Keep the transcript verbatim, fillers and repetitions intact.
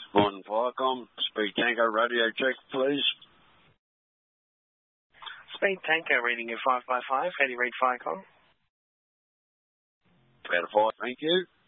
Morning, Firecom. Speed Tango radio check, please. Speed Tango reading you five by five. How do you read Firecom? Out of five, thank you.